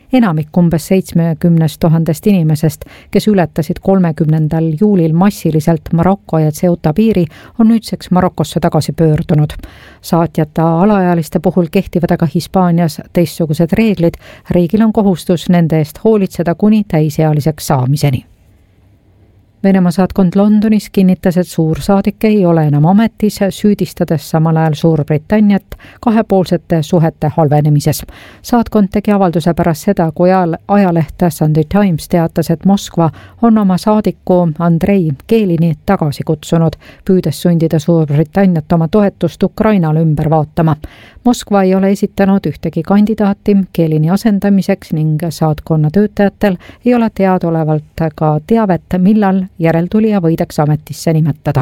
Enamik umbes 70 000 inimesest, kes ületasid 30. juulil massiliselt Maroko ja Ceuta piiri, on nüüdseks Marokosse tagasi pöördunud. Saatjate alaealiste puhul kehtivad aga Hispaanias teistsugused reeglid, riigil on kohustus nende eest hoolitseda kuni täisealiseks saamiseni. Venemaa saatkond Londonis kinnitas, et suursaadik ei ole enam ametis, süüdistades samal ajal Suurbritanniat kahepoolsete suhete halvenemises. Saatkond tegi avalduse pärast seda, kui ajaleht Sunday Times teatas, et Moskva on oma saadiku Andrei Kelini tagasi kutsunud, püüdes sundida Suurbritanniat oma toetust Ukrainale ümber vaatama. Moskva ei ole esitanud ühtegi kandidaati Kelini asendamiseks ning saatkonna töötajatel ei ole teadaolevalt ka teavet, millal järeltulija võidaks ametisse nimetada.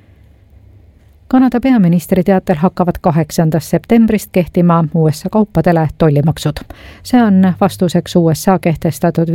Kanada peaministri teatel hakkavad 8. septembrist kehtima USA kaupadele tollimaksud. See on vastuseks USA kehtestatud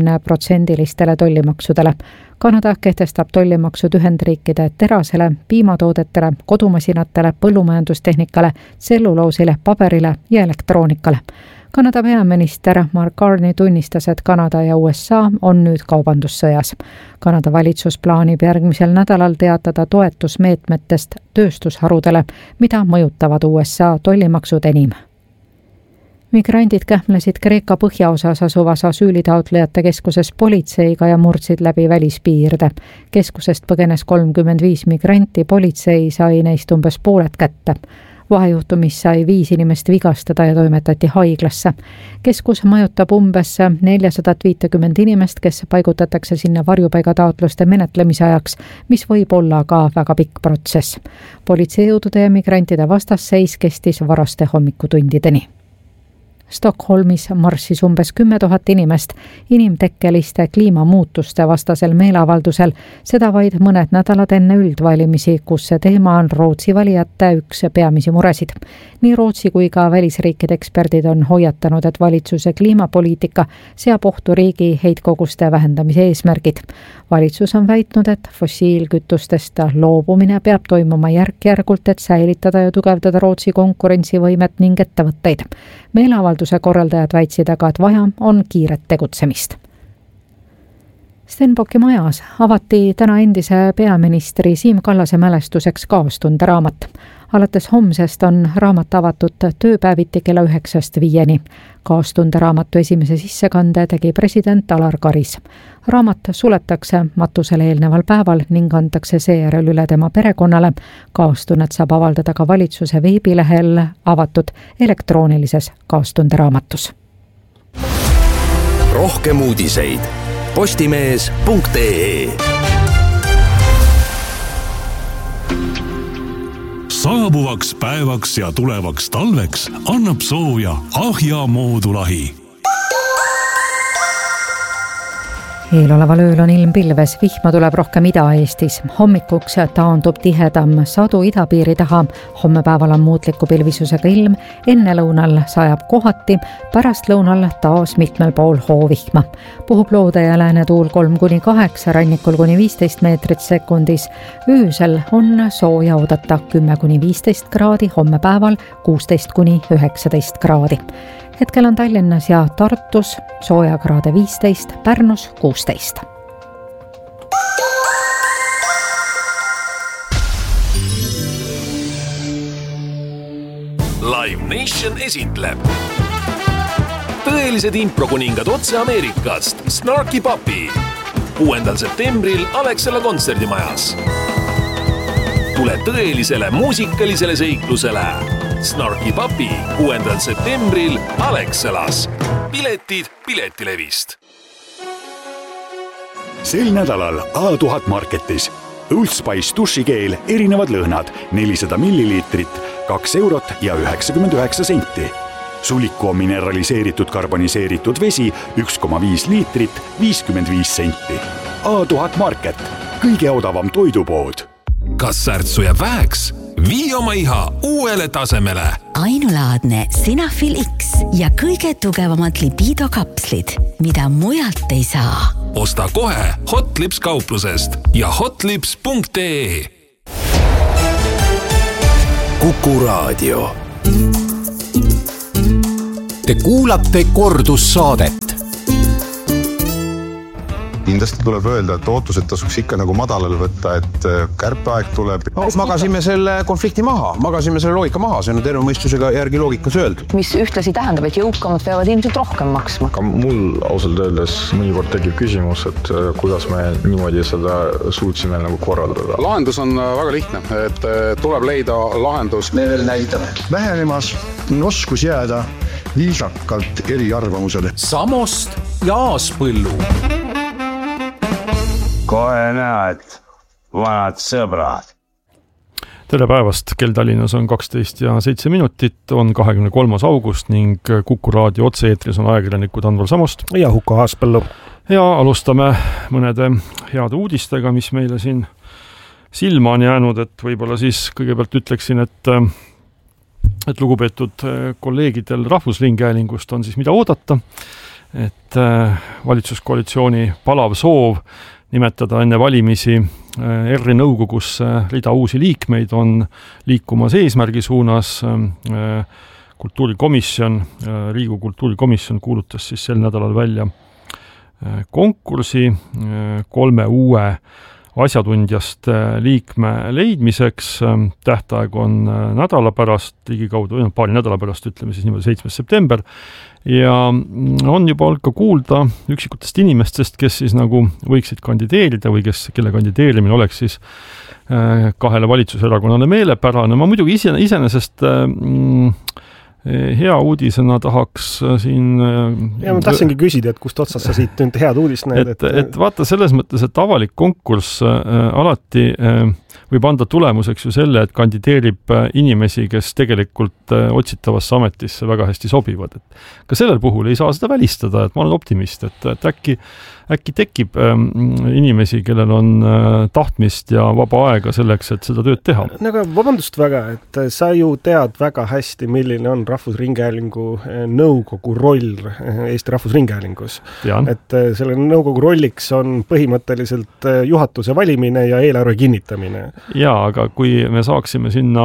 50% tollimaksudele. Kanada kehtestab tollimaksud Ühendriikide terasele, piimatoodetele, kodumasinatele, põllumajandustehnikale, tselluloosile, paberile ja elektroonikale. Kanada peaminister Mark Carney tunnistas, et Kanada ja USA on nüüd kaubandussõjas. Kanada valitsus plaanib järgmisel nädalal teatada toetusmeetmetest tööstusharudele, mida mõjutavad USA tollimaksud enim. Migrandid kähmlesid Kreeka põhjaosas asuvas asüülitaotlejate keskuses politseiga ja murdsid läbi välispiirde. Keskusest põgenes 35 migranti, politsei sai neist umbes pooled kätte. Vahejuhtumis sai 5 inimest vigastada ja toimetati haiglasse. Keskus majutab umbes 450 inimest, kes paigutatakse sinna varjupaigataotluste menetlemise ajaks, mis võib olla ka väga pikk protsess. Politseijõudude ja migrantide vastasseis kestis varaste hommikutundideni. Stockholmis marssis umbes 10 000 inimest inimtekkeliste kliimamuutuste vastasel meeleavaldusel, seda vaid mõned nädalad enne üldvalimisi, kus see teema on Rootsi valijate üks peamisi muresid. Nii Rootsi kui ka välisriikide eksperdid on hoiatanud, et valitsuse kliimapoliitika seab ohtu riigi heitkoguste vähendamise eesmärgid. Valitsus on väitnud, et fossiilkütustest loobumine peab toimuma järk-järgult, et säilitada ja tugevdada Rootsi konkurentsivõimet ning ettevõtteid. Meeleavalduse korraldajad väitsid aga, et vaja on kiiret tegutsemist. Stenbocki majas avati täna endise peaministri Siim Kallase mälestuseks kaastunderaamat. Alates homsest on raamat avatud tööpäeviti kella 9-5. Kaastunderaamatu esimese sissekande tegi president Alar Karis. Raamat suletakse matusele eelneval päeval ning antakse seejärel üle tema perekonnale. Kaastunnet saab avaldada ka valitsuse veebilehel avatud elektroonilises kaastunderaamatus. Rohkem uudiseid postimees.ee. Saabuvaks päevaks ja tulevaks talveks annab sooja Ahja moodulahi. Eeloleval ööl on ilm pilves, vihma tuleb rohkem Ida-Eestis. Hommikuks taandub tihedam sadu idapiiri taha. Hommepäeval on muutliku pilvisusega ilm, enne lõunal sajab kohati, pärast lõunal taas mitmel pool hoovihma. Puhub loode ja lääne tuul 3-8, rannikul kuni 15 meetrit sekundis. Öösel on sooja oodata 10-15 kraadi, hommepäeval 16-19 kraadi. Hetkel on Tallinnas ja Tartus soojakraade 15, Pärnus 16. Live Nation esitleb tõelised improkuningad otse Ameerikast, Snarky Puppy. 6. septembril Alexela kontserdimajas. Tule tõelisele muusikalisele seiklusele. Snarky Puppy 6. septembril Alexelas. Piletid Piletilevist. Sel nädalal A1000 Marketis. Old Spice dušikeel, erinevad lõhnad, 400 milliliitrit, 2 eurot ja 99 senti. Suliku on mineraliseeritud karboniseeritud vesi, 1,5 liitrit, 55 senti. A1000 Market, kõige odavam toidupood. Kas särtsu jääb väheks? Vii oma iha uuele tasemele. Ainulaadne Sinafil X ja kõige tugevamad libido-kapslid, mida mujalt ei saa. Osta kohe Hotlips kauplusest ja hotlips.ee. Kuku Raadio. Te kuulate kordussaadet. Kindlasti tuleb öelda, et ootused tasuks ikka nagu madalal võtta, et kärpeaeg tuleb. Magasime selle konflikti maha, magasime selle loogika maha, see on terve mõistusega järgi loogikas öeldud. Mis ühtlasi tähendab, et jõukamad peavad ilmselt rohkem maksma. Ka mul ausalt öeldes mõnikord tekib küsimus, et kuidas me niimoodi seda suutsime nagu korraldada. Lahendus on väga lihtne, et tuleb leida lahendus. Me veel näitame. Vähenemas on oskus jääda viisakalt eri arvamusele. Samost ja Aaspõllu. Kohe näha, et vanad sõbrad. Tere päevast, kell Tallinnas on 12:07, on 23. august ning Kuku raadio otse-eetris on ajakirjanikud Anvar Samost ja Huko Aaspõllu. Ja alustame mõnede heade uudistega, mis meile siin silma on jäänud, et võib-olla siis kõigepealt ütleksin, et lugupeetud kolleegidel Rahvusringhäälingust on siis mida oodata, et valitsuskoalitsiooni palav soov nimetada enne valimisi ERR-i nõukogusse rida uusi liikmeid on liikumas eesmärgi suunas. Kultuurikomisjon, Riigikogu kultuurikomisjon kuulutas siis sel nädalal välja konkursi 3 uue asjatundjast liikme leidmiseks. Tähtaeg on nädala pärast, ligikaudu paari nädala pärast, ütleme siis niimoodi 7. september. Ja on juba olnud ka kuulda üksikutest inimestest, kes siis nagu võiksid kandideerida või kelle kandideerimine oleks siis kahele valitsuserakonnale meelepärane. Ma muidugi iseenesest hea uudisena tahaks siin... Ja ma tahtsingi küsida, et kust otsast sa siit nüüd head uudist näed. Et vaata selles mõttes, et avalik konkurss alati võib anda tulemuseks ju selle, et kandideerib inimesi, kes tegelikult otsitavasse ametisse väga hästi sobivad. Et ka sellel puhul ei saa seda välistada, et ma olen optimist, et äkki tekib inimesi, kellel on tahtmist ja vaba aega selleks, et seda tööd teha. Aga vabandust väga, et sa ju tead väga hästi, milline on Rahvusringhäälingu nõukogu roll Eesti Rahvusringhäälingus. Et selle nõukogu rolliks on põhimõtteliselt juhatuse valimine ja eelarve kinnitamine. Jaa, aga kui me saaksime sinna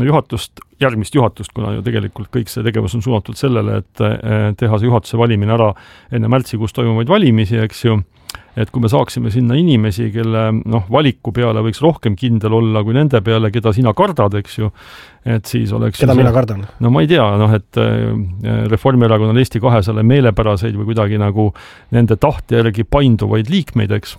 järgmist juhatust, kuna ju tegelikult kõik see tegevus on suunatud sellele, et teha see juhatuse valimine ära enne märtsikuus toimuvaid valimisi, eks ju, et kui me saaksime sinna inimesi, kelle valiku peale võiks rohkem kindel olla kui nende peale, keda sina kardad, eks ju, et siis oleks... Keda mina kardan? No ma ei tea, et Reformierakonnal Eesti 200 meelepäraseid või kuidagi nagu nende tahte järgi painduvaid liikmeid, eks,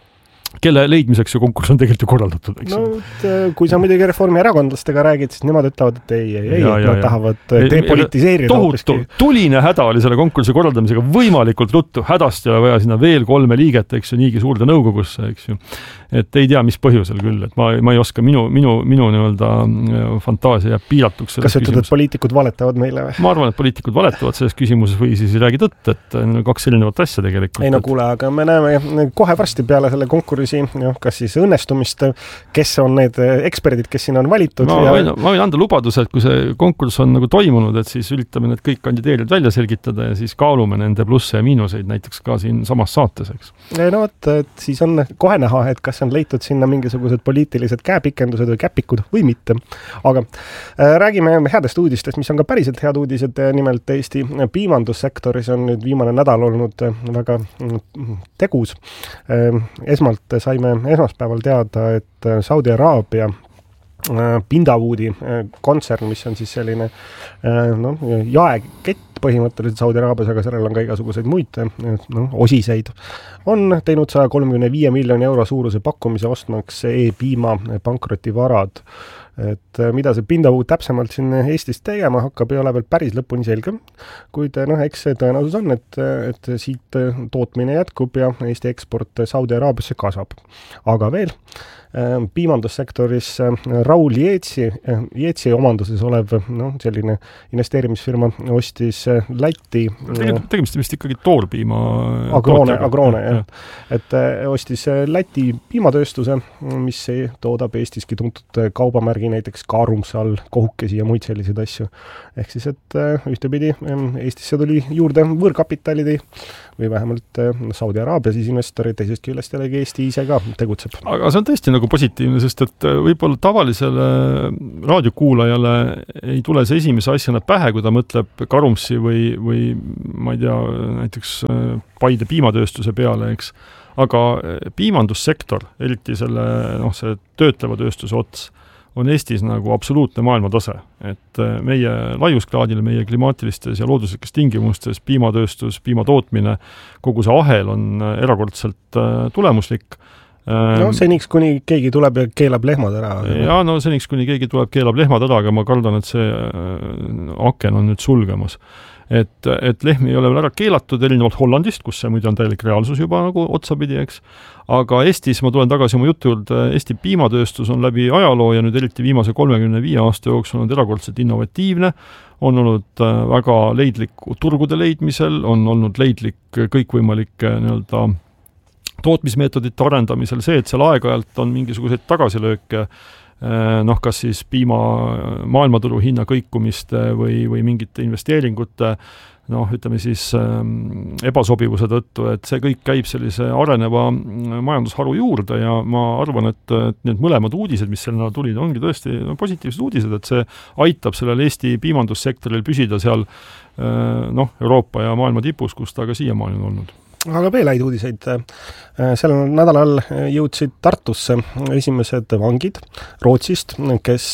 kelle leidmiseks ju konkurss on tegelikult ju korraldatud, eks? No, kui sa muidugi reformierakondlastega räägid, siis nemad ütlevad, et ei, nad tahavad depolitiseerida. Tohutu tuline häda oli selle konkursi korraldamisega võimalikult ruttu. Hädasti oli vaja sinna veel 3 liiget, eks ju, niigi suurde nõukogusse, eks ju. Et ei tea, mis põhjusel küll, et ma ei oska, minu nii-öelda fantaasia jääb piiratuks. Kas ütled, et poliitikud valetavad meile või? Ma arvan, et poliitikud valetavad selles küsimuses või siis ei räägi tõtt, et 2 erinevat asja tegelikult. Ei no kuule, aga me näeme kohe varsti peale selle konkursi, kas siis õnnestumist, kes on need eksperdid, kes siin on valitud. Ma võin anda lubaduse, et kui see konkurss on nagu toimunud, et siis üritame need kõik kandideerijad välja selgitada ja siis kaalume nende plusse ja miinuseid näiteks ka siin samas saates, eks. No võt, et siis on kohe näha, et kas on leitud sinna mingisugused poliitilised käepikendused või käpikud või mitte. Aga räägime headest uudistest, mis on ka päriselt head uudised. Nimelt Eesti piimandussektoris on nüüd viimane nädal olnud väga tegus. Esmalt saime esmaspäeval teada, et Saudi Araabia Pindawoodi kontsern, mis on siis selline jaekett põhimõtteliselt Saudi Araabias, aga sellel on ka igasuguseid muid osiseid, on teinud 135 miljoni euro suuruse pakkumise ostmaks e-piima pankrotivarad. Et mida see Pindawood täpsemalt siin Eestis tegema hakkab, ei ole veel päris lõpuni selge, kuid eks see tõenäosus on, et siit tootmine jätkub ja Eesti eksport Saudi Araabiasse kasvab. Aga veel piimandussektoris Raul Jeetsi omanduses olev selline investeerimisfirma ostis Läti... Tegemist vist ikkagi toorpiima... Agroone, jah. Et ostis Läti piimatööstuse, mis toodab Eestiski tuntud kaubamärgi näiteks Kaarumsal, kohukesi ja muid selliseid asju. Ehk siis, et ühtepidi Eestisse tuli juurde võõrkapitalide või vähemalt Saudi Araabia siis investorid, teisest küljest jällegi Eesti ise ka tegutseb. Aga see on tõesti nagu positiivne, sest et võib-olla tavalisele raadiokuulajale ei tule see esimese asjana pähe, kui ta mõtleb Karumsi või ma ei tea, näiteks Paide piimatööstuse peale, eks. Aga piimandussektor, eriti see töötleva tööstuse ots, on Eestis nagu absoluutne maailmatase, et meie laiuskraadile, meie klimaatilistes ja looduslikes tingimustes piimatööstus, piimatootmine, kogu see ahel on erakordselt tulemuslik. No seniks, kuni keegi tuleb ja keelab lehmad ära. Ja no seniks, kuni keegi tuleb keelab lehmad ära, aga ma kardan, et see aken on nüüd sulgemas. Et lehmi ei ole veel ära keelatud, erinevalt Hollandist, kus see muide on täielik reaalsus juba nagu otsapidi, eks. Aga Eestis, ma tulen tagasi oma jutu juurde, Eesti piimatööstus on läbi ajaloo ja nüüd eriti viimase 35 aasta jooksul on erakordselt innovatiivne, on olnud väga leidlik turgude leidmisel, on olnud leidlik kõikvõimalike tootmismeetodite arendamisel, see, et seal aeg-ajalt on mingisuguseid tagasilööke, kas siis piima maailmaturu hinna kõikumiste või mingite investeeringute, ütleme siis ebasobivuse tõttu, et see kõik käib sellise areneva majandusharu juurde ja ma arvan, et need mõlemad uudised, mis sellena tulid, ongi tõesti positiivsed uudised, et see aitab sellel Eesti piimandussektoril püsida seal Euroopa ja maailma tipus, kus ta ka siiamaani on olnud. Aga veel häid uudiseid. Sellel nädalal jõudsid Tartusse esimesed vangid Rootsist, kes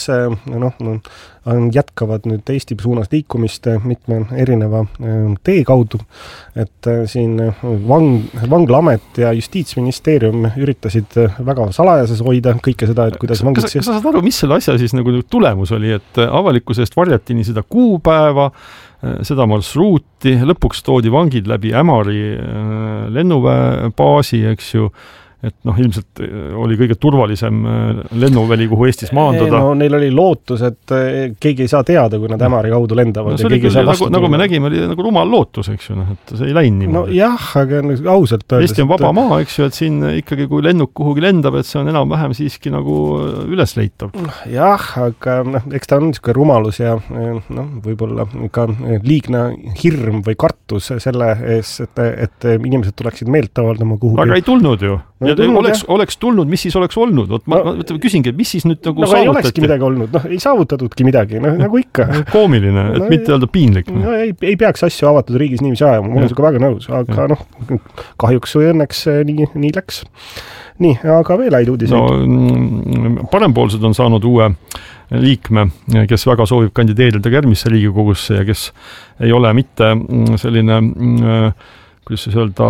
jätkavad nüüd Eesti suunas liikumist mitme erineva tee kaudu. Et siin Vanglaamet ja Justiitsministeerium üritasid väga salajases hoida kõike seda, et kuidas vangid... Kas sa saad aru, mis selle asja siis nagu tulemus oli, et avalikusest varjati nii seda kuupäeva, seda marsruuti, lõpuks toodi vangid läbi Ämari lennuväebaasi, eks ju, et ilmselt oli kõige turvalisem lennuväli, kuhu Eestis maanduda. Neil oli lootus, et keegi ei saa teada, kui nad Ämari kaudu lendavad. See oli küll, nagu me nägime, oli nagu rumal lootus, eks ju, et see ei läinud niimoodi. Jah, aga ausalt öeldes... Eesti on vaba maa, eks ju, et siin ikkagi, kui lennuk kuhugi lendab, et see on enam-vähem siiski nagu ülesleitav. Jah, aga eks ta on niisugune rumalus ja võib-olla ka liigne hirm või kartus selle ees, et inimesed tuleksid meelt avaldama kuhugi. Aga ei tulnud ju. Oleks tulnud, mis siis oleks olnud? Ma küsingi, et mis siis nüüd nagu saavutati? Ei olekski midagi olnud, ei saavutatudki midagi, nagu ikka. Koomiline, et mitte öelda piinlik. Ei peaks asju avatud riigis niiviisi ajama, ma olen sinuga väga nõus, aga kahjuks või õnneks nii läks. Nii, aga veel häid uudiseid. Parempoolsed on saanud uue liikme, kes väga soovib kandideerida järgmisse Riigikogusse ja kes ei ole mitte selline... kuidas siis öelda,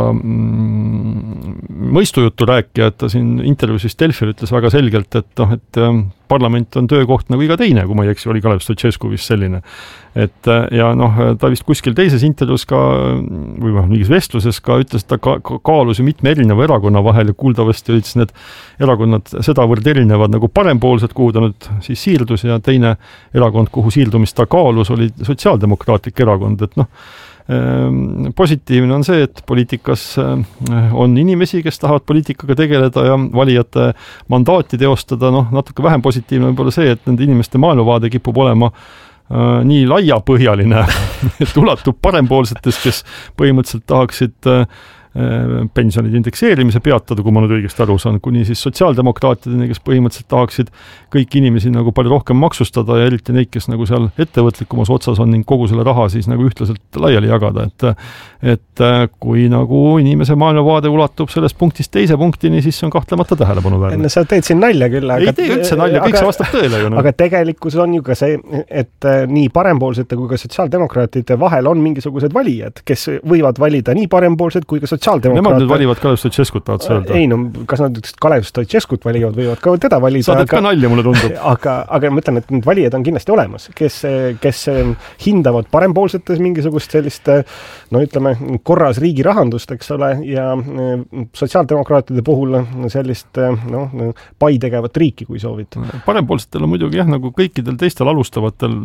mõistujutu rääkija, et ta siin intervjuusis Delfil ütles väga selgelt, et parlament on töökoht nagu iga teine, kui ma ei eksi, oli Kalev Stoicescu vist selline. Ja ta vist kuskil teises intervjuus ka, või mingis vestluses ka ütles, et ta kaalus ju mitme erineva erakonna vahel ja kuuldavasti olid need erakonnad sedavõrd erinevad nagu parempoolsed, kuhu ta nüüd siis siirdus ja teine erakond, kuhu siirdumist ta kaalus, oli sotsiaaldemokraatlik erakond, et positiivne on see, et poliitikas on inimesi, kes tahavad poliitikaga tegeleda ja valijate mandaati teostada, natuke vähem positiivne võib olla see, et nende inimeste maailmavaade kipub olema nii laiapõhjaline, et ulatub parempoolsetest, kes põhimõtteliselt tahaksid pensionide indekseerimise peatada, kui ma nüüd õigesti aru saan, kuni siis sotsiaaldemokraatideni, kes põhimõtteliselt tahaksid kõiki inimesi nagu palju rohkem maksustada ja eriti neid, kes nagu seal ettevõtlikumas otsas on ning kogu selle raha siis nagu ühtlaselt laiali jagada, et kui nagu inimese maailmavaade ulatub sellest punktist teise punktini, siis on kahtlemata tähelepanuväärne. Sa teed siin nalja küll, aga... Ei tee üldse nalja, kõik see vastab tõele ju. Aga tegelikkus on ju ka see, et nii parempoolsete kui ka sotsiaaldemokraatide vahel on mingisugused valijad, kes võivad valida nii parempoolsed kui ka Nemad nüüd valivad Kalev Stoicescut, tahad sa öelda? Ei, kas nad Kalev Stoicescut valivad, võivad ka teda valida. Sa teed ka nalja, mulle tundub. Aga ma mõtlen, et need valijad on kindlasti olemas, kes hindavad parempoolsetes mingisugust sellist, ütleme, korras riigi rahandust, eks ole, ja sotsiaaldemokraatide puhul sellist pai tegevat riiki, kui soovid. Parempoolsetel on muidugi jah, nagu kõikidel teistel alustavatel,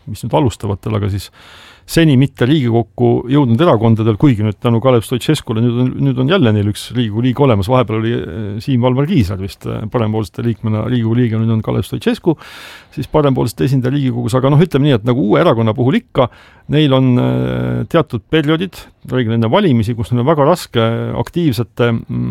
mis nüüd alustavatel, aga siis seni mitte Riigikokku jõudnud erakondadel, kuigi nüüd tänu Kalev Stoicescule nüüd on jälle neil üks Riigikogu liige olemas, vahepeal oli Siim Valmar Kiisler vist parempoolsete liikmena, Riigikogu liige nüüd on Kalev Stoicescu, siis parempoolsete esindaja Riigikogus, aga ütleme nii, et nagu uue erakonna puhul ikka, neil on teatud perioodid, reeglina enne valimisi, kus neil on väga raske aktiivsete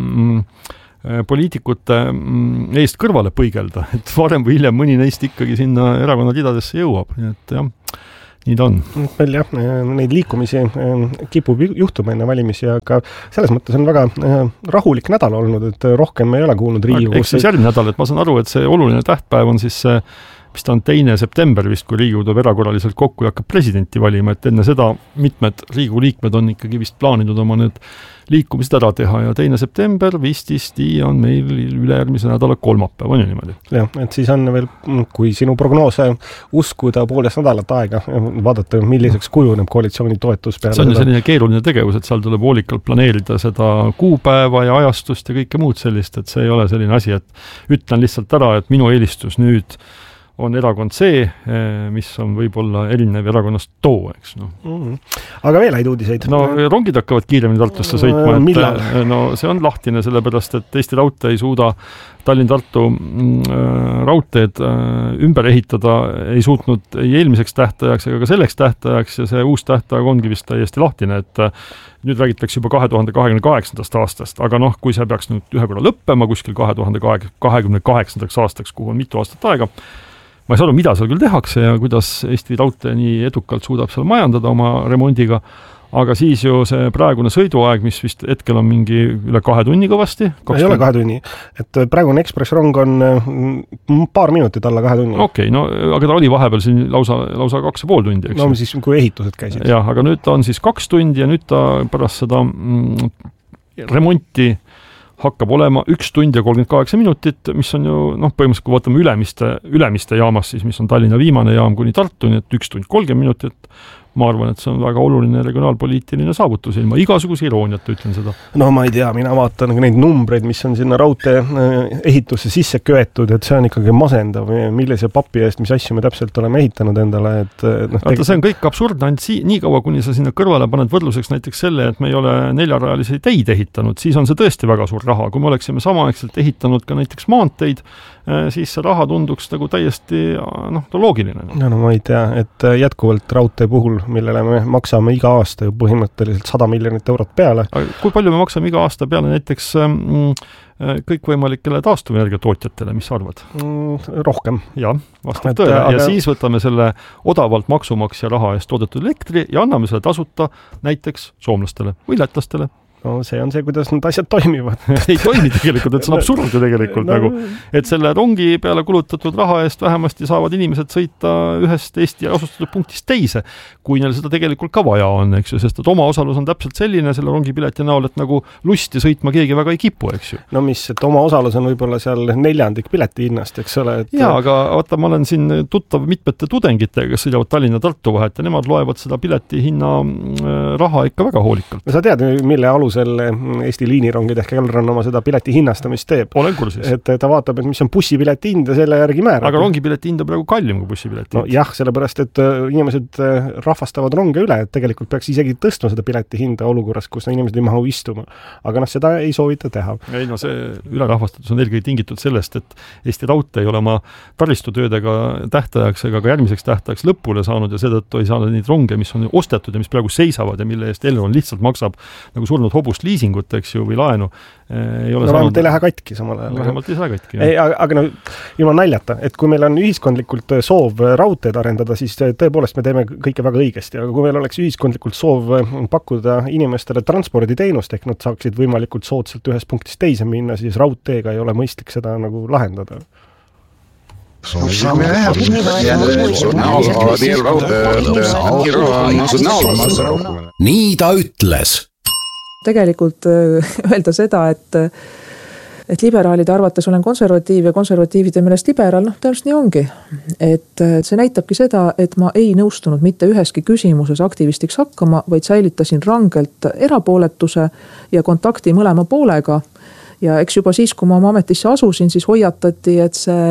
poliitikute eest kõrvale põigelda, et varem või hiljem mõni neist ikkagi sinna erakonna ridadesse jõuab, nii et jah, nii ta on. Veel jah, neid liikumisi kipub juhtuma enne valimisi, aga selles mõttes on väga rahulik nädal olnud, et rohkem ei ole kuulnud Riigikogus. Eks siis järgmine nädal, et ma saan aru, et see oluline tähtpäev on siis mis ta on 2. september vist, kui Riigikogu tuleb erakorraliselt kokku ja hakkab presidenti valima, et enne seda mitmed Riigikogu liikmed on ikkagi vist plaaninud oma need liikumised ära teha ja 2. september vististi on meil ülejärgmise nädala kolmapäev, on ju niimoodi? Jah, et siis on veel, kui sinu prognoose uskuda poolest nädalat aega, vaadata, milliseks kujuneb koalitsiooni toetus peale. See on selline keeruline tegevus, et seal tuleb hoolikalt planeerida seda kuupäeva ja ajastust ja kõike muud sellist, et see ei ole selline asi, et ütlen lihtsalt ära, et minu eelistus nüüd on erakond see, mis on võib-olla erinev erakonnast too, eks Aga veel häid uudiseid? No rongid hakkavad kiiremini Tartusse sõitma. Millal? No see on lahtine, sellepärast, et Eesti Raudtee ei suuda Tallinn-Tartu raudteed ümber ehitada, ei suutnud ei eelmiseks tähtajaks ega ka selleks tähtajaks ja see uus tähtaeg ongi vist täiesti lahtine, et nüüd räägitakse juba 2028. aastast, aga kui see peaks nüüd ühe korra lõppema kuskil 2028. aastaks, kuhu on mitu aastat aega, ma ei saa aru, mida seal küll tehakse ja kuidas Eesti Raudtee nii edukalt suudab seal majandada oma remondiga, aga siis ju see praegune sõiduaeg, mis vist hetkel on mingi üle 2 tunni kõvasti. Ei ole 2 tunni, et praegune ekspressrong on paar minutit alla 2 tunni. Okei, aga ta oli vahepeal siin lausa 2,5 tundi, eks? No siis, kui ehitused käisid. Jah, aga nüüd ta on siis 2 tundi ja nüüd ta pärast seda remonti hakkab olema 1 tund ja 38 minutit, mis on ju, põhimõtteliselt kui vaatame ülemiste jaamas, siis mis on Tallinna viimane jaam kuni Tartu, nii et 1 tund 30 minutit, ma arvan, et see on väga oluline regionaalpoliitiline saavutus, ilma igasuguse irooniat ütlen seda. No ma ei tea, mina vaatan neid numbreid, mis on sinna raudtee ehitusse sisse köetud, et see on ikkagi masendav, millise papi eest, mis asju me täpselt oleme ehitanud endale. Vaata, see on kõik absurdne, ainult nii kaua, kuni sa sinna kõrvale paned võrdluseks näiteks selle, et me ei ole 4-rajalisi teid ehitanud, siis on see tõesti väga suur raha. Kui me oleksime samaaegselt ehitanud ka näiteks maanteid, siis see raha tunduks nagu täiesti loogiline. No ma ei tea, et jätkuvalt raudtee puhul, millele me maksame iga aasta ju põhimõtteliselt 100 miljonit eurot peale. Kui palju me maksame iga aasta peale näiteks kõikvõimalikele taastuvenergia tootjatele, mis sa arvad? Rohkem. Jah, vastab tõele. Ja siis võtame selle odavalt maksumaksja raha eest toodetud elektri ja anname selle tasuta näiteks soomlastele või lätlastele. No see on see, kuidas need asjad toimivad. Ei toimi tegelikult, et see on absurd tegelikult et selle rongi peale kulutatud raha eest vähemasti saavad inimesed sõita ühest Eesti asustatud punktist teise, kui neil seda tegelikult ka vaja on, eks ju, sest et oma osalus on täpselt selline selle rongipileti näol, et nagu lusti sõitma keegi väga ei kipu, eks ju. No mis, et oma osalus on võib-olla seal 4. pileti hinnast, eks ole. Jaa, aga vaata, ma olen siin tuttav mitmete tudengitega, kes sõidavad Tallinna Tartu vahet ja nemad loevad seda pileti hinna raha ikka väga hoolikalt. Sa tead, mille alusel Eesti liinirongid ehk Elron oma seda pileti hinnastamist teeb. Olen kursis. Et ta vaatab, et mis on bussipileti hind ja selle järgi määrab. Aga rongipileti hind on praegu kallim kui bussipileti hind. No jah, sellepärast, et inimesed rahvastavad ronge üle, et tegelikult peaks isegi tõstma seda pileti hinda olukorras, kus inimesed ei mahu istuma. Aga seda ei soovita teha. Ei, see ülerahvastatus on eelkõige tingitud sellest, et Eesti Raudtee ei ole oma taristutöödega tähtajaks ega ka järgmiseks tähtajaks lõpule saanud ja seetõttu ei saanud neid ronge, mis on ostetud ja mis praegu seisavad ja mille eest Elron lihtsalt maksab nagu surnud hobust liisingut, eks ju, või laenu. Vähemalt ei lähe katki samal ajal. Vähemalt ei lähe katki. Aga ilma naljata, et kui meil on ühiskondlikult soov raudteed arendada, siis tõepoolest me teeme kõike väga õigesti, aga kui meil oleks ühiskondlikult soov pakkuda inimestele transporditeenust, ehk nad saaksid võimalikult soodsalt ühest punktist teise minna, siis raudteega ei ole mõistlik seda nagu lahendada. Nii ta ütles. Tegelikult öelda seda, et liberaalide arvates olen konservatiiv ja konservatiivide meelest liberaal, tõenäoliselt nii ongi. Et see näitabki seda, et ma ei nõustunud mitte üheski küsimuses aktivistiks hakkama, vaid säilitasin rangelt erapooletuse ja kontakti mõlema poolega. Ja eks juba siis, kui ma oma ametisse asusin, siis hoiatati, et see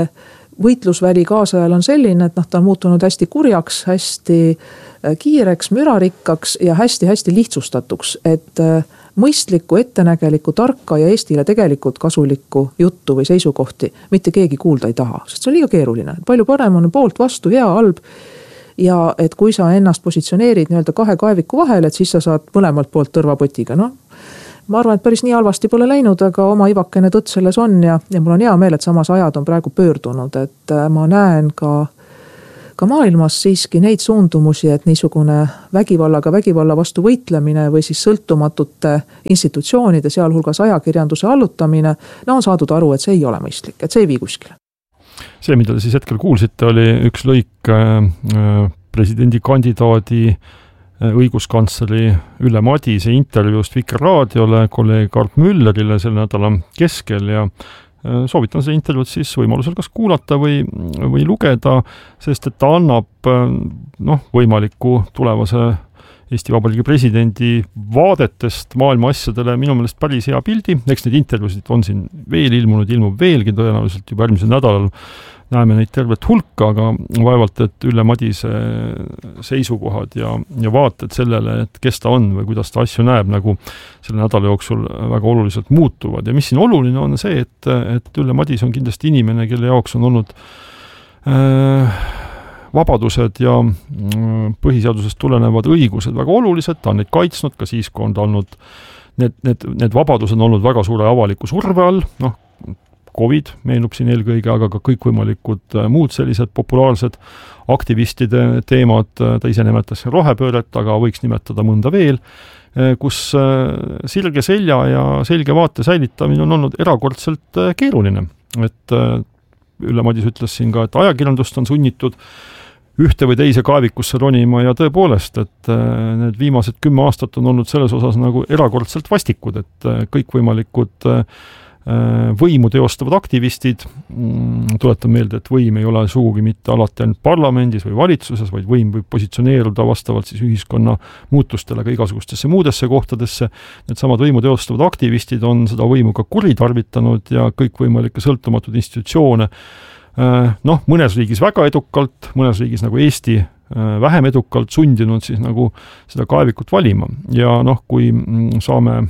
võitlusväli kaasajal on selline, et ta on muutunud hästi kurjaks, hästi kiireks, mürarikkaks ja hästi-hästi lihtsustatuks, et mõistlikku, ettenägelikku, tarka ja Eestile tegelikult kasulikku juttu või seisukohti mitte keegi kuulda ei taha, sest see on liiga keeruline. Palju parem on poolt vastu, hea, halb ja et kui sa ennast positsioneerid nii-öelda kahe kaeviku vahel, et siis sa saad mõlemalt poolt tõrvapotiga. Ma arvan, et päris nii halvasti pole läinud, aga oma ivakene tõtt selles on ja mul on hea meel, et samas ajad on praegu pöördunud, et ma näen ka maailmas siiski neid suundumusi, et niisugune vägivalla vastu võitlemine või siis sõltumatute institutsioonide, sealhulgas ajakirjanduse allutamine, on saadud aru, et see ei ole mõistlik, et see ei vii kuskile. See, mida te siis hetkel kuulsite, oli üks lõik presidendikandidaadi õiguskantsleri Ülle Madise intervjuust Vikerraadiole kolleeg Art Müllerile selle nädala keskel ja soovitan seda intervjuud siis võimalusel kas kuulata või lugeda, sest et ta annab võimaliku tulevase Eesti Vabariigi presidendi vaadetest maailma asjadele minu meelest päris hea pildi. Eks neid intervjuusid on siin veel ilmub veelgi, tõenäoliselt juba järgmisel nädalal näeme neid tervet hulka, aga vaevalt, et Ülle Madise seisukohad ja vaated sellele, et kes ta on või kuidas ta asju näeb, nagu selle nädala jooksul väga oluliselt muutuvad. Ja mis siin oluline on see, et Ülle Madise on kindlasti inimene, kelle jaoks on olnud vabadused ja põhiseadusest tulenevad õigused väga olulised, ta on neid kaitsnud ka siis, kui on ta olnud, need vabadused on olnud väga suure avaliku surve all, Covid meenub siin eelkõige, aga ka kõikvõimalikud muud sellised populaarsed aktivistide teemad, ta ise nimetas rohepööret, aga võiks nimetada mõnda veel, kus sirge selja ja selge vaate säilitamine on olnud erakordselt keeruline. Et Ülle Madis ütles siin ka, et ajakirjandust on sunnitud ühte või teise kaevikusse ronima ja tõepoolest, et need viimased 10 aastat on olnud selles osas nagu erakordselt vastikud, et kõikvõimalikud võimu teostavad aktivistid, tuletan meelde, et võim ei ole sugugi mitte alati ainult parlamendis või valitsuses, vaid võim võib positsioneeruda vastavalt siis ühiskonna muutustele ka igasugustesse muudesse kohtadesse. Need samad võimu teostavad aktivistid on seda võimu ka kuritarvitanud ja kõikvõimalikke sõltumatud institutsioone mõnes riigis väga edukalt, mõnes riigis nagu Eesti vähem edukalt sundinud siis nagu seda kaevikut valima. Ja kui saame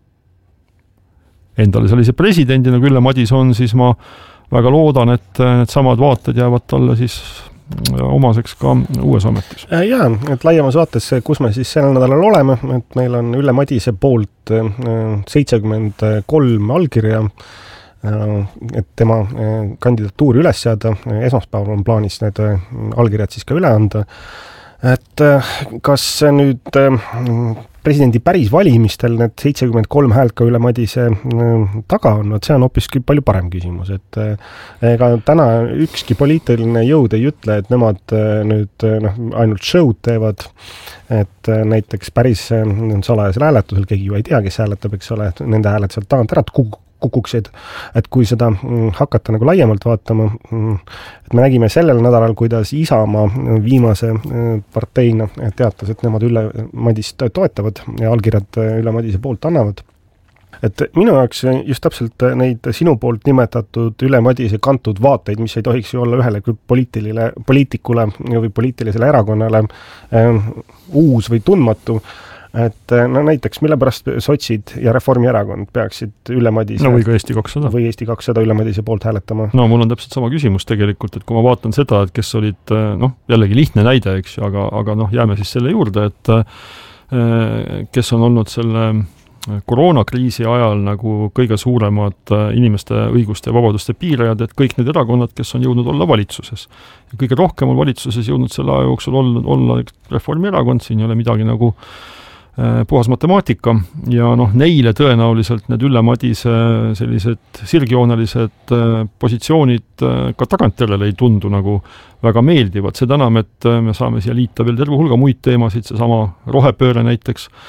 endale sellise presidendi, nagu Ülle Madis on, siis ma väga loodan, et need samad vaated jäävad talle siis omaseks ka uues ametis. Jaa, et laiemas vaates, kus me siis sellel nädalal oleme, et meil on Ülle Madise poolt 73 allkirja, et tema kandidatuuri üles seada, esmaspäeval on plaanis need allkirjad siis ka üle anda. Et kas nüüd presidendi päris valimistel need 73 häält ka Ülle Madise taga on, see on hoopiski palju parem küsimus, et ega täna ükski poliitiline jõud ei ütle, et nemad nüüd ainult show'd teevad, et näiteks päris salajasel hääletusel, keegi ju ei tea, kes hääletab, eks ole, nende hääled sealt tagant ära kukuksid, et kui seda hakata nagu laiemalt vaatama, et me nägime sellel nädalal, kuidas Isamaa viimase parteina teatas, et nemad Ülle Madist toetavad ja allkirjad Ülle Madise poolt annavad. Et minu jaoks just täpselt neid sinu poolt nimetatud Ülle Madise kantud vaateid, mis ei tohiks ju olla ühele poliitikule või poliitilisele erakonnale uus või tundmatu, et näiteks mille pärast sotsid ja Reformierakond peaksid Ülle Madise või ka Eesti 200 või Eesti 200 Ülle Madise poolt hääletama? Mul on täpselt sama küsimus tegelikult, et kui ma vaatan seda, et kes olid, jällegi lihtne näide, eks ju, aga jääme siis selle juurde, et kes on olnud selle koroonakriisi ajal nagu kõige suuremad inimeste õiguste ja vabaduste piirajad, et kõik need erakonnad, kes on jõudnud olla valitsuses. Ja kõige rohkem on valitsuses jõudnud selle aja jooksul olla Reformierakond, siin ei ole midagi nagu puhas matemaatika ja neile tõenäoliselt need Ülle Madise sellised sirgjoonelised positsioonid ka tagantjärele ei tundu nagu väga meeldivad. See tänam, et me saame siia liita veel terve hulga muid teemasid, see sama rohepööre näiteks,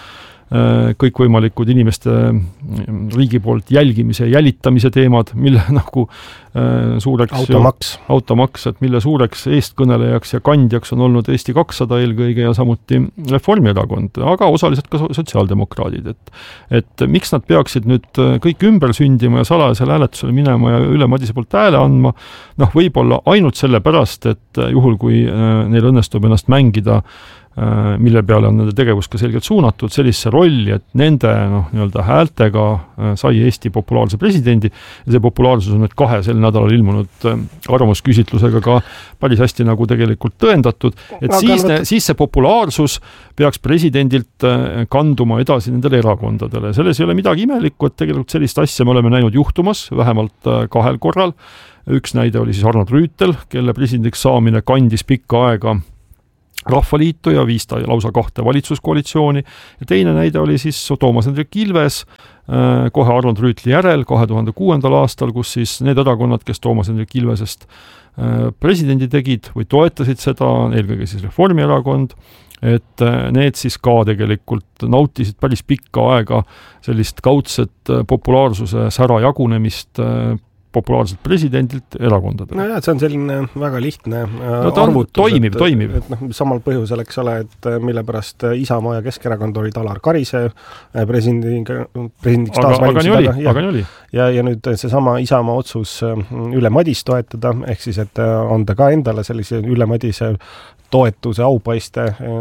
kõikvõimalikud inimeste riigi poolt jälgimise ja jälitamise teemad, mille nagu suureks automaks, et mille suureks eestkõnelejaks ja kandjaks on olnud Eesti 200 eelkõige ja samuti Reformierakond, aga osaliselt ka sotsiaaldemokraadid, et miks nad peaksid nüüd kõik ümber sündima ja salajasele hääletusele minema ja Ülle Madise poolt hääle andma, võib-olla ainult selle pärast, et juhul kui neil õnnestub ennast mängida, mille peale on nende tegevus ka selgelt suunatud, sellisse rolli, et nende nii-öelda häältega sai Eesti populaarse presidendi ja see populaarsus on nüüd 2 sel nädalal ilmunud arvamusküsitlusega ka päris hästi nagu tegelikult tõendatud, et siis see populaarsus peaks presidendilt kanduma edasi nendele erakondadele. Selles ei ole midagi imelikku, et tegelikult sellist asja me oleme näinud juhtumas vähemalt 2 korral. Üks näide oli siis Arnold Rüütel, kelle presidendiks saamine kandis pikka aega Rahvaliitu ja viis ta lausa 2 valitsuskoalitsiooni ja teine näide oli siis Toomas Hendrik Ilves kohe Arnold Rüütli järel 2006. aastal, kus siis need erakonnad, kes Toomas Hendrik Ilvesest presidendi tegid või toetasid seda, eelkõige siis Reformierakond, et need siis ka tegelikult nautisid päris pikka aega sellist kaudset populaarsuse sära jagunemist populaarselt presidendilt erakondadele. No jah, see on selline väga lihtne arvutus. Toimib. Et samal põhjusel, eks ole, et mille pärast Isamaa ja Keskerakond olid Alar Karise presidendiks taasvalimised. Aga nii oli. Ja nüüd seesama Isamaa otsus Ülle Madis toetada, ehk siis, et anda ka endale sellise Ülle Madise toetuse aupaiste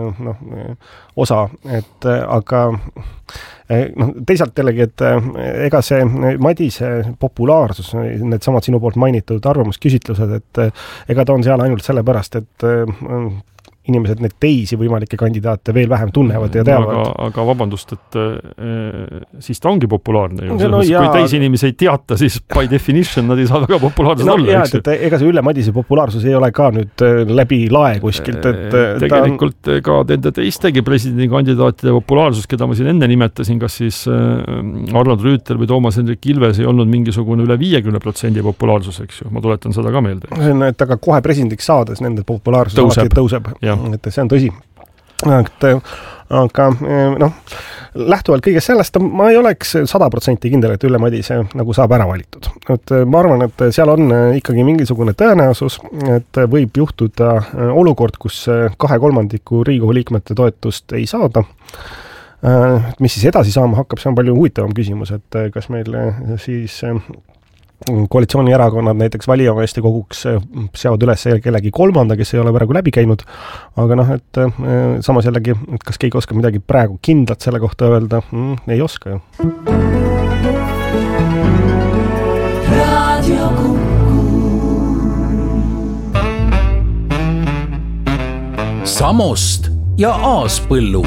osa, et aga teisalt jällegi, et ega see Madise populaarsus, need samad sinu poolt mainitud arvamusküsitlused, et ega ta on seal ainult sellepärast, et inimesed need teisi võimalikke kandidaate veel vähem tunnevad ja teavad. Aga vabandust, et siis ta ongi populaarne. Kui teisi inimesi ei teata, siis by definition nad ei saa väga populaarsed olla. Et ega see Ülle Madise populaarsus ei ole ka nüüd läbi lae kuskilt. Tegelikult ka nende teistegi presidendikandidaatide populaarsus, keda ma siin enne nimetasin, kas siis Arnold Rüütel või Toomas Hendrik Ilves ei olnud mingisugune üle 50% populaarsus, eks ju. Ma tuletan seda ka meelde. Et aga kohe presidendiks saades nende populaarsus tõuseb. Et see on tõsi. Aga lähtuvalt kõigest sellest, ma ei oleks 100% kindel, et Ülle Madise nagu saab ära valitud. Et ma arvan, et seal on ikkagi mingisugune tõenäosus, et võib juhtuda olukord, kus 2/3 Riigikogu liikmete toetust ei saada. Mis siis edasi saama hakkab, see on palju huvitavam küsimus, et kas meil siis koalitsioonierakonnad näiteks valijameeste koguks seavad üles kellegi 3, kes ei ole praegu läbi käinud, aga et samas jällegi, kas keegi oskab midagi praegu kindlat selle kohta öelda, ei oska ju. Radio Samost ja Aaspõllu.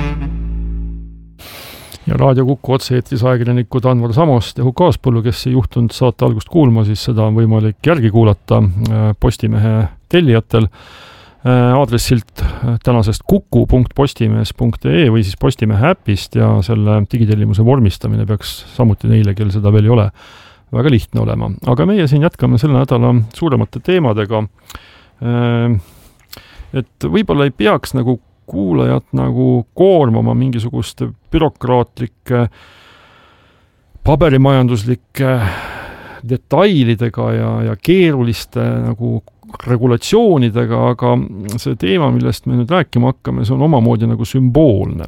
Ja Raadio Kuku otse-eetris ajakirjanikud Anvar Samost ja Huko Aaspõllu, kes ei juhtunud saate algust kuulma, siis seda on võimalik järgi kuulata Postimehe tellijatel aadressilt tänasest kuku.postimees.ee või siis Postimehe äpist ja selle digitellimuse vormistamine peaks samuti neile, kel seda veel ei ole, väga lihtne olema. Aga meie siin jätkame selle nädala suuremate teemadega, et võib-olla ei peaks nagu kuulajad nagu koormama mingisuguste bürokraatlike paberimajanduslike detailidega ja keeruliste nagu regulatsioonidega, aga see teema, millest me nüüd rääkima hakkame, see on omamoodi nagu sümboolne.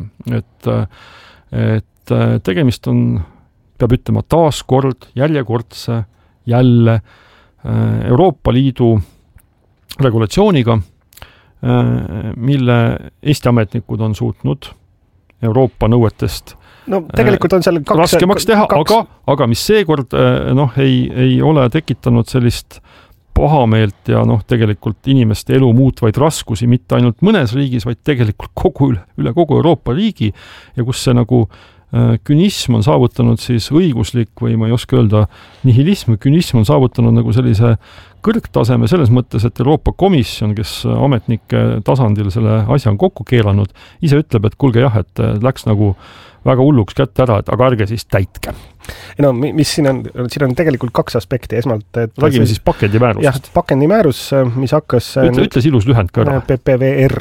Et tegemist on, peab ütlema, taaskord, järjekordse, jälle Euroopa Liidu regulatsiooniga, mille Eesti ametnikud on suutnud Euroopa nõuetest tegelikult on seal raskemaks teha, aga mis seekord ei ole tekitanud sellist pahameelt ja tegelikult inimeste elu muutvaid raskusi mitte ainult mõnes riigis, vaid tegelikult üle kogu Euroopa riigi ja kus see nagu künism on saavutanud siis õiguslik või ma ei oska öelda nihilism, künism on saavutanud nagu sellise kõrgtaseme selles mõttes, et Euroopa Komisjon, kes ametnike tasandil selle asja on kokku keelanud, ise ütleb, et kuulge jah, et läks nagu väga hulluks kätte ära, et aga ärge siis täitke. No mis siin on tegelikult kaks aspekti, esmalt, et räägime siis pakendimäärusest. Jah, pakendimäärus, mis hakkas ütles ilus lühend ka ära. PPVR.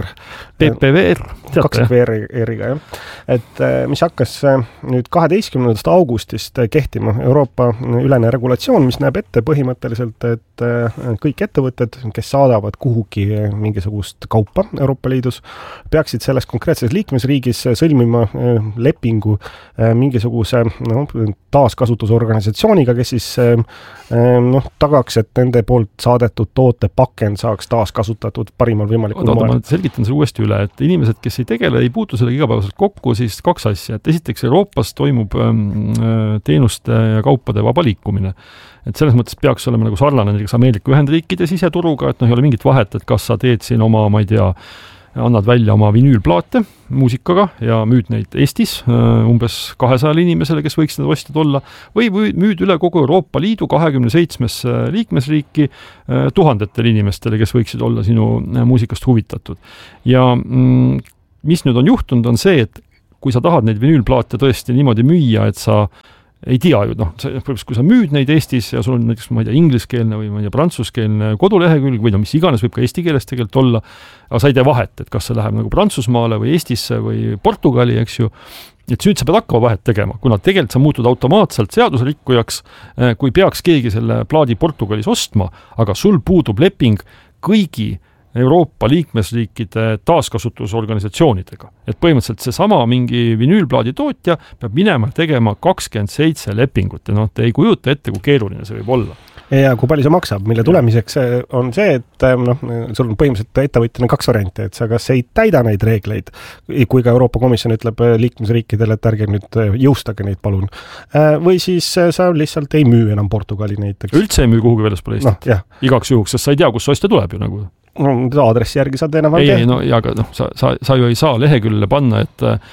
teate. VR-iga, jah. Et mis hakkas nüüd 12. augustist kehtima Euroopa ülene regulatsioon, mis näeb ette põhimõtteliselt, et kõik ettevõtted, kes saadavad kuhugi mingisugust kaupa Euroopa Liidus, peaksid selles konkreetses liikmesriigis sõlmima lepingu mingisuguse taaskasutusorganisatsiooniga, kes siis tagaks, et nende poolt saadetud toote pakend saaks taaskasutatud parimal võimalikul moel. Ma selgitan selle uuesti üle, et inimesed, kes ei tegele, ei puutu sellega igapäevaselt kokku, siis kaks asja. Et esiteks Euroopas toimub teenuste ja kaupade vaba liikumine. Et selles mõttes peaks olema nagu sarnane näiteks Ameerika Ühendriikide siseturuga, et ei ole mingit vahet, et kas sa teed siin oma, ma ei tea, annad välja oma vinüülplaate muusikaga ja müüd neid Eestis umbes 200 inimesele, kes võiks need ostjad olla, või müüd üle kogu Euroopa Liidu 27 liikmesriiki tuhandetele inimestele, kes võiksid olla sinu muusikast huvitatud. Ja mis nüüd on juhtunud, on see, et kui sa tahad neid vinüülplaate tõesti niimoodi müüa, et sa ei tea ju, kui sa müüd neid Eestis ja sul on näiteks, ma ei tea, ingliskeelne või ma ei tea, prantsuskeelne kodulehekülg või mis iganes võib ka eesti keeles tegelikult olla, aga sa ei tee vahet, et kas see läheb nagu Prantsusmaale või Eestisse või Portugali, eks ju, et nüüd sa pead hakkama vahet tegema, kuna tegelikult sa muutud automaatselt seadusrikkujaks, kui peaks keegi selle plaadi Portugalis ostma, aga sul puudub leping kõigi Euroopa liikmesriikide taaskasutusorganisatsioonidega. Et põhimõtteliselt seesama mingi vinüülplaadi tootja peab minema tegema 27 lepingut ja te ei kujuta ette, kui keeruline see võib olla. Ja kui palju see maksab, mille tulemiseks on see, et sul on põhimõtteliselt ettevõtjana kaks varianti, et sa kas ei täida neid reegleid, kui ka Euroopa Komisjon ütleb liikmesriikidele, et ärge nüüd jõustage neid palun, või siis sa lihtsalt ei müü enam Portugali näiteks. Üldse ei müü kuhugi väljaspool Eestit. Igaks juhuks, sest sa ei tea, kus ostja tuleb ju nagu. Aadressi järgi saad enam aga sa ju ei saa leheküljele panna,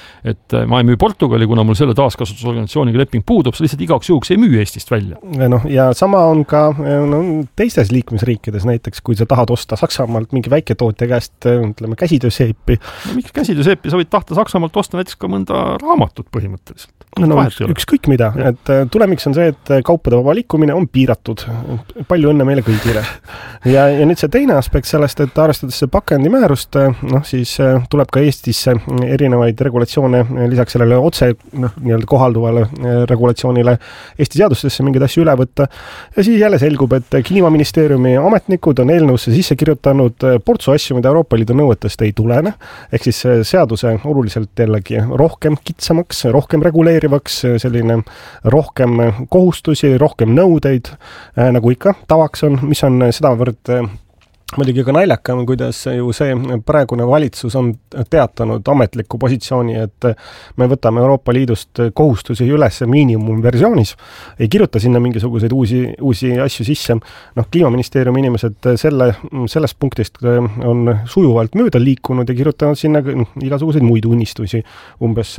et ma ei müü Portugali, kuna mul selle taaskasutusorganisatsiooniga leping puudub, sa lihtsalt igaks juhuks ei müü Eestist välja. Ja sama on ka teistes liikmesriikides, näiteks kui sa tahad osta Saksamaalt mingi väiketootja käest, ütleme, käsitööseepi. Miks käsitööseepi, sa võid tahta Saksamaalt osta näiteks ka mõnda raamatut põhimõtteliselt. Ükskõik mida, et tulemiks on see, et kaupade vaba liikumine on piiratud. Palju õnne meile kõigile. Ja nüüd see teine aspekt sellest, et arvestades see pakendimäärust, siis tuleb ka Eestisse erinevaid regulatsioone lisaks sellele otse nii-öelda kohalduvale regulatsioonile Eesti seadustesse mingeid asju üle võtta. Ja siis jälle selgub, et Kliimaministeeriumi ametnikud on eelnõusse sisse kirjutanud portsu asju, mida Euroopa Liidu nõuetest ei tulene. Ehk siis seaduse oluliselt jällegi rohkem kitsamaks, rohkem reguleerivaks, selline rohkem kohustusi, rohkem nõudeid, nagu ikka tavaks on, mis on sedavõrd muidugi ka naljakam, kuidas ju see praegune valitsus on teatanud ametliku positsiooni, et me võtame Euroopa Liidust kohustusi üles miinimumversioonis, ei kirjuta sinna mingisuguseid uusi asju sisse. Kliimaministeeriumi inimesed sellest punktist on sujuvalt mööda liikunud ja kirjutanud sinna igasuguseid muid unistusi, umbes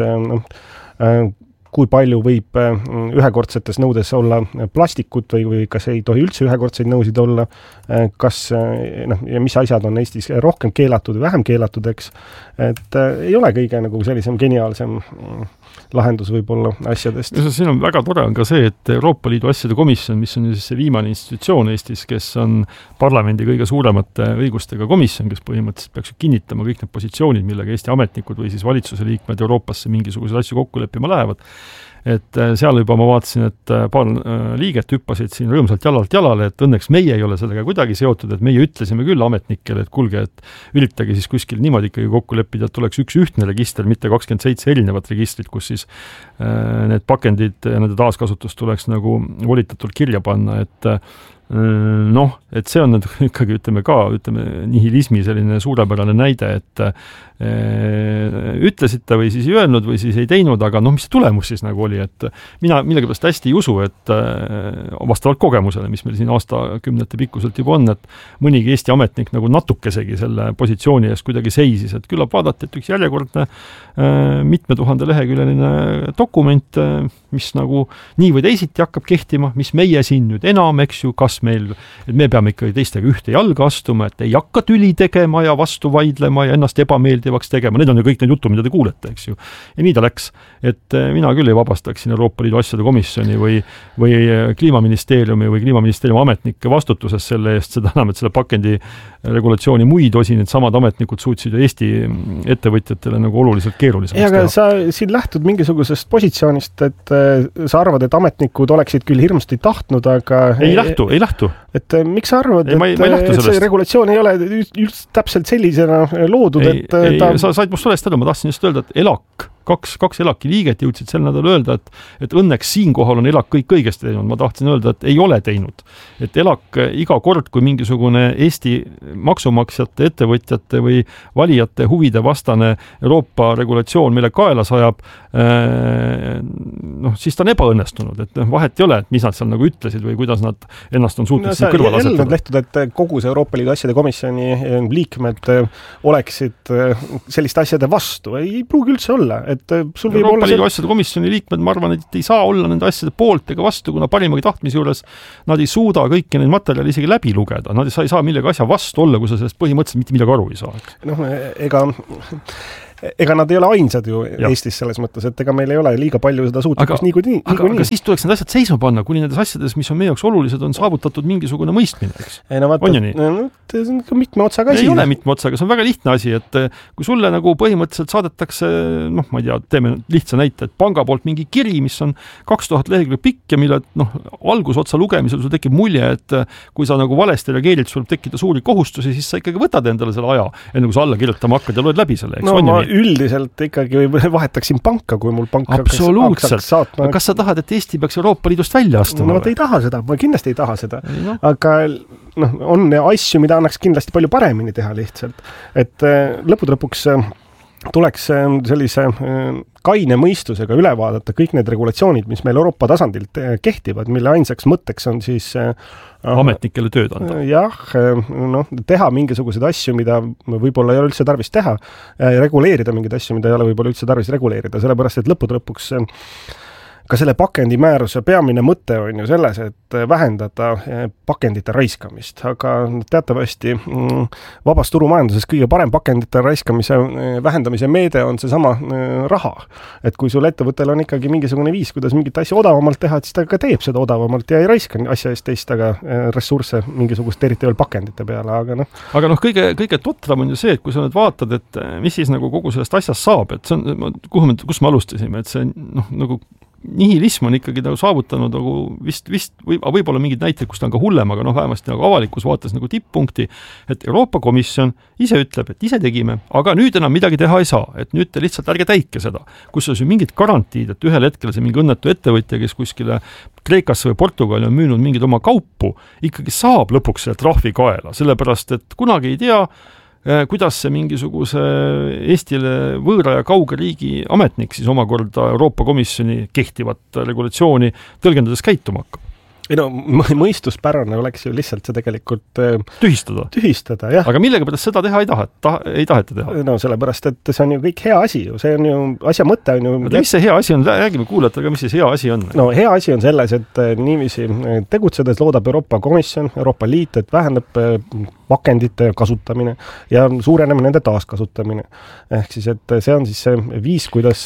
kui palju võib ühekordsetes nõudes olla plastikut või kas ei tohi üldse ühekordseid nõusid olla, kas ja mis asjad on Eestis rohkem keelatud või vähem keelatud, eks. Et ei ole kõige nagu sellisem geniaalsem lahendus võib-olla asjadest. Siin on väga tore on ka see, et Euroopa Liidu asjade komisjon, mis on siis see viimane institutsioon Eestis, kes on parlamendi kõige suuremate õigustega komisjon, kes põhimõtteliselt peaks kinnitama kõik need positsioonid, millega Eesti ametnikud või siis valitsuse liikmed Euroopasse mingisuguseid asju kokku leppima lähevad. Et seal juba ma vaatasin, et paar liiget hüppasid siin rõõmsalt jalalt jalale, et õnneks meie ei ole sellega kuidagi seotud, et meie ütlesime küll ametnikele, et kuulge, et üritage siis kuskil niimoodi ikkagi kokku leppida, et oleks üks ühtne register, mitte 27 erinevat registrit, kus siis need pakendid ja nende taaskasutus tuleks nagu volitatult kirja panna, et et see on ikkagi, ütleme nihilismi selline suurepärane näide, et ütlesite või siis ei öelnud või siis ei teinud, aga mis see tulemus siis nagu oli, et mina millegipärast hästi ei usu, et vastavalt kogemusele, mis meil siin aastakümnete pikkuselt juba on, et mõnigi Eesti ametnik nagu natukesegi selle positsiooni eest kuidagi seisis, et küllap vaadati, et üks järjekordne mitme tuhande leheküljeline dokument, mis nagu nii või teisiti hakkab kehtima, mis meie siin nüüd enam, eks ju, kas meil, et me peame ikkagi teistega ühte jalga astuma, et ei hakka tüli tegema ja vastu vaidlema ja ennast ebameeldivaks tegema. Need on ju kõik need jutud, mida te kuulete, eks ju. Ja nii ta läks. Et mina küll ei vabastaksin Euroopa Liidu asjade komisjoni või Kliimaministeeriumi või Kliimaministeeriumi ametnike vastutusest selle eest, seda enam, et selle pakendi regulatsiooni muid osi, need samad ametnikud suutsid ju Eesti ettevõtjatele nagu oluliselt keerulisemaks teha. Aga sa siin lähtud mingisugusest positsioonist, et sa arvad, et ametnikud oleksid küll hirmsasti tahtnud, aga... Ei lähtu. Et miks sa arvad, et see regulatsioon ei ole just täpselt sellisena loodud, sa said must sellest ma tahtsin just öelda, et ELAK, kaks ELAK-i liiget jõudsid sel nädal öelda, et õnneks siinkohal on ELAK kõik õigesti teinud. Ma tahtsin öelda, et ei ole teinud. Et ELAK iga kord, kui mingisugune Eesti maksumaksjate, ettevõtjate või valijate huvide vastane Euroopa regulatsioon meile kaela sajab, siis ta on ebaõnnestunud. Et vahet ei ole, et mis nad seal nagu ütlesid või kuidas nad ennast on suutnud siin kõrval asetada. Lehtud, et kogu see Euroopa Liidu asjade komisjoni liikmed oleksid selliste asjade vastu. Ei pruugi üldse olla. Euroopa Liidu asjade komisjoni liikmed, ma arvan, et ei saa olla nende asjade poolt ega vastu, kuna parimagi tahtmise juures nad ei suuda kõiki neid materjali isegi läbi lugeda. Nad ei saa millegi asja vastu olla, kui sa sellest põhimõtteliselt mitte midagi aru ei saa. Ega nad ei ole ainsad ju Eestis selles mõttes, et ega meil ei ole liiga palju seda suutlikkust niikuinii. Aga siis tuleks need asjad seisma panna, kuni nendes asjades, mis on meie jaoks olulised, on saavutatud mingisugune mõistmine, eks? On ju nii? See on mitme otsaga asi. Ei ole mitme otsaga, see on väga lihtne asi, et kui sulle nagu põhimõtteliselt saadetakse, ma ei tea, teeme lihtsa näite, et panga poolt mingi kiri, mis on 2000 lehekülge pikk ja mille algusotsa lugemisel sul tekib mulje, et kui sa nagu valesti reageerid, sul tekkida suuri kohustusi, siis sa ikkagi võtad endale selle aja, enne kui sa alla kirjutama hakkad ja loed läbi selle, eks? No, üldiselt ikkagi vahetaksin panka, kui mul pank absoluutselt. Kas sa tahad, et Eesti peaks Euroopa Liidust välja astuma? No, ei taha seda, ma kindlasti ei taha seda. Aga on asju, mida annaks kindlasti palju paremini teha lihtsalt. Et lõpuks tuleks sellise kaine mõistusega üle vaadata kõik need regulatsioonid, mis meil Euroopa tasandilt kehtivad, mille ainsaks mõtteks on siis ametnikele tööd anda. Jah, teha mingisuguseid asju, mida võib-olla ei ole üldse tarvis teha, reguleerida mingeid asju, mida ei ole võib-olla üldse tarvis reguleerida, sellepärast, et lõpuks ka selle pakendimääruse peamine mõte on ju selles, et vähendada pakendite raiskamist, aga teatavasti vabas turumajanduses kõige parem pakendite raiskamise vähendamise meede on seesama raha. Et kui sul ettevõttel on ikkagi mingisugune viis, kuidas mingit asja odavamalt teha, siis ta ka teeb seda odavamalt ja ei raiska asja eest teist, aga ressursse mingisugust eriti veel pakendite peale, aga kõige totram on ju see, et kui sa nüüd vaatad, et mis siis nagu kogu sellest asjast saab, et see on, kus me alustasime, et see nagu nihilism on ikkagi saavutanud nagu vist võib-olla mingid näited, kus ta on ka hullem, aga vähemasti nagu avalikus vaates nagu tipppunkti, et Euroopa Komisjon ise ütleb, et ise tegime, aga nüüd enam midagi teha ei saa, et nüüd te lihtsalt ärge täitke seda, kus on mingid garantiid, et ühel hetkel see mingi õnnetu ettevõtja, kes kuskile Kreekasse või Portugali on müünud mingid oma kaupu, ikkagi saab lõpuks selle trahvi kaela, sellepärast, et kunagi ei tea, kuidas see mingisuguse Eestile võõra ja kauge riigi ametnik siis omakorda Euroopa Komisjoni kehtivat regulatsiooni tõlgendades käituma hakkab. Mõistuspärane oleks ju lihtsalt see tegelikult tühistada, jah. Aga millega pärast seda teha ei taheta teha? No sellepärast, et see on ju kõik hea asi ju, see on ju, asja mõte on ju... Mis see hea asi on? Räägime kuulajatega, mis siis hea asi on? No hea asi on selles, et niiviisi tegutsedes loodab Euroopa Komisjon, Euroopa Liit, et vähendab pakendite kasutamine ja suureneb nende taaskasutamine. Ehk siis, et see on siis see viis, kuidas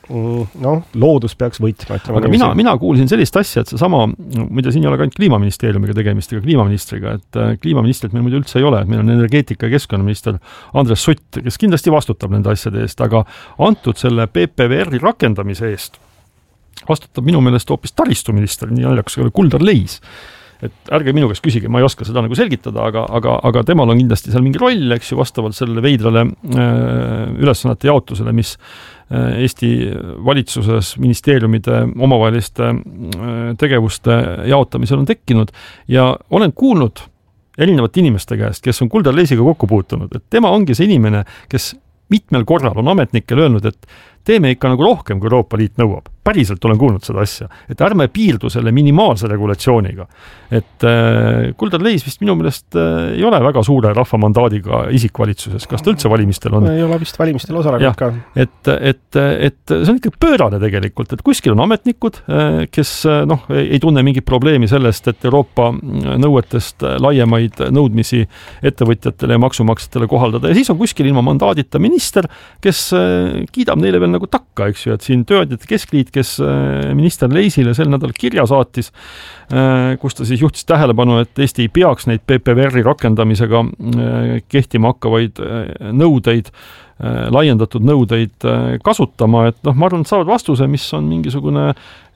loodus peaks võitma. Aga mina kuulsin sellist asja, et see sama, mida siin ei ole ka ainult kliimaministeeriumiga tegemist, ega kliimaministriga, et kliimaministrit meil muidu üldse ei ole, et meil on energeetika- ja keskkonnaminister Andres Sutt, kes kindlasti vastutab nende asjade eest, aga antud selle PPVR-i rakendamise eest vastutab minu meelest hoopis taristuminister, nii naljakas Kuldar Leis. Et ärge minu käest küsige, ma ei oska seda nagu selgitada, aga temal on kindlasti seal mingi roll, eks ju, vastavalt sellele veidrale ülesannete jaotusele, mis Eesti valitsuses ministeeriumide omavaheliste tegevuste jaotamisel on tekkinud ja olen kuulnud erinevate inimeste käest, kes on Kuldar Leisiga kokku puutunud, et tema ongi see inimene, kes mitmel korral on ametnikel öelnud, et teeme ikka nagu rohkem, kui Euroopa Liit nõuab. Päriselt olen kuulnud seda asja, et ärme piirdu selle minimaalse regulatsiooniga. Et Kuldar Leis vist minu meelest ei ole väga suure rahvamandaadiga isik valitsuses. Kas ta üldse valimistel on? Ei ole vist valimistel osalenud ka. Et see on ikka pöörane tegelikult, et kuskil on ametnikud, kes ei tunne mingit probleemi sellest, et Euroopa nõuetest laiemaid nõudmisi ettevõtjatele ja maksumaksjatele kohaldada. Ja siis on kuskil ilma mandaadita minister, kes kiidab neile veel nagu takka, eks ju, et siin tööandjate keskliit, kes minister Leisile sel nädal kirja saatis, kus ta siis juhtis tähelepanu, et Eesti ei peaks neid PPVR-i rakendamisega kehtima hakkavaid nõudeid, laiendatud nõudeid kasutama, et ma arvan, et saavad vastuse, mis on mingisugune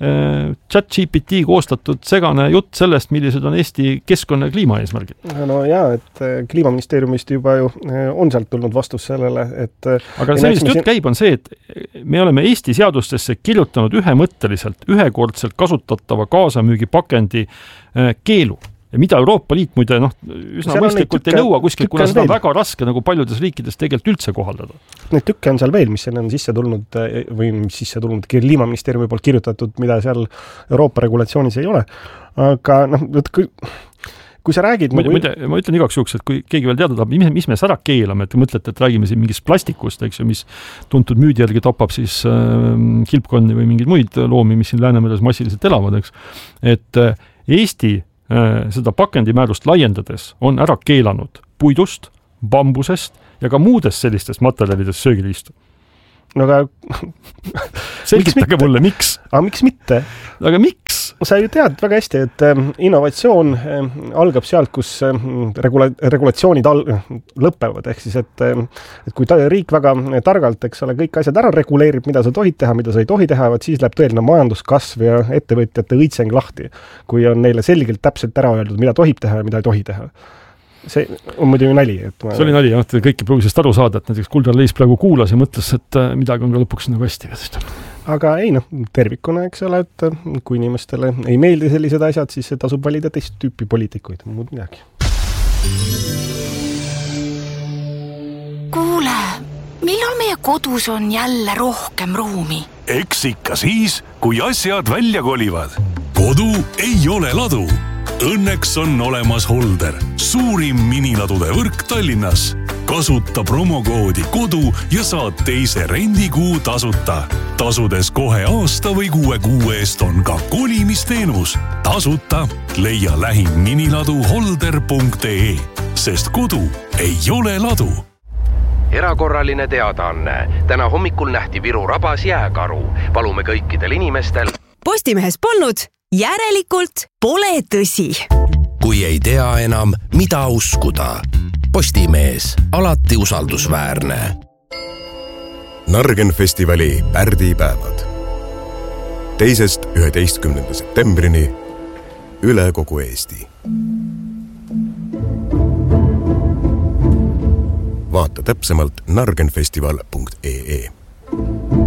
ChatGPT koostatud segane jutt sellest, millised on Eesti keskkonna ja kliimaeesmärgid. No jaa, et Kliimaministeeriumist juba ju on sealt tulnud vastus sellele, et aga see, mis jutt käib, on see, et me oleme Eesti seadustesse kirjutanud ühemõtteliselt, ühekordselt kasutatava kaasamüügipakendi keelu. Ja mida Euroopa Liit muide üsna mõistlikult ei nõua kuskilt, kuna seda on väga raske nagu paljudes riikides tegelikult üldse kohaldada. Neid tükke on seal veel, mis on sisse tulnud või mis sisse tulnud Kliimaministeeriumi poolt kirjutatud, mida seal Euroopa regulatsioonis ei ole. Aga kui sa räägid... Ma ütlen igaks juhuks, et kui keegi veel teada tahab, mis me ära keelame, et mõtlete, et räägime siin mingist plastikust, eks ju, mis tuntud müüdi järgi tapab siis kilpkonni või mingeid muid loomi, mis siin Läänemeres massiliselt elavad, eks. Et Eesti seda pakendimäärust laiendades on ära keelanud puidust, bambusest ja ka muudest sellistest materjalidest söögiliistu. No aga... Selgitage mulle, miks? Aga miks mitte? Aga miks? Sa ju tead väga hästi, et innovatsioon algab sealt, kus regulatsioonid lõpevad. Ehk siis, et kui riik väga targalt, eks ole, kõik asjad ära reguleerib, mida sa tohid teha, mida sa ei tohi teha, siis läheb tõeline majanduskasv ja ettevõtjate õitseng lahti, kui on neile selgelt täpselt ära öeldud, mida tohib teha ja mida ei tohi teha. See on muidu nali. See oli nali, et kõik ei pruugisest aru saada, et näiteks Kuldar Leis praegu kuulas ja mõtles, et midagi on ka lõpuks nagu hästi. Aga ei tervikuna, eks ole, et kui inimestele ei meeldi sellised asjad, siis tasub valida teist tüüpi poliitikuid, muud midagi. Kuule, millal meie kodus on jälle rohkem ruumi? Eks ikka siis, kui asjad välja kolivad. Kodu ei ole ladu. Õnneks on olemas Holder, suurim miniladude võrk Tallinnas. Kasuta promokoodi kodu ja saad teise rendikuu tasuta. Tasudes kohe aasta või 6 kuu eest on ka kolimisteenus. Tasuta leia lähim miniladu holder.ee, sest kodu ei ole ladu. Erakorraline teadaanne. Täna hommikul nähti Viru rabas jääkaru. Palume kõikidel inimestel. Postimehes polnud, järelikult pole tõsi. Kui ei tea enam, mida uskuda. Postimees, alati usaldusväärne. Nargen festivali pärdipäevad. 2.–11. septembrini üle kogu Eesti. Vaata täpsemalt nargenfestival.ee.